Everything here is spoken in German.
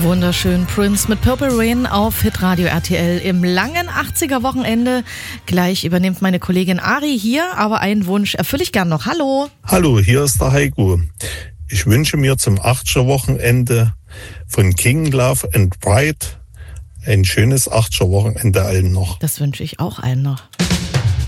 Wunderschön, Prince mit Purple Rain auf Hitradio RTL im langen 80er-Wochenende. Gleich übernimmt meine Kollegin Ari hier, aber einen Wunsch erfülle ich gern noch. Hallo. Hallo, hier ist der Heiko. Ich wünsche mir zum 80er-Wochenende von King, Love and Pride ein schönes 80er-Wochenende allen noch. Das wünsche ich auch allen noch.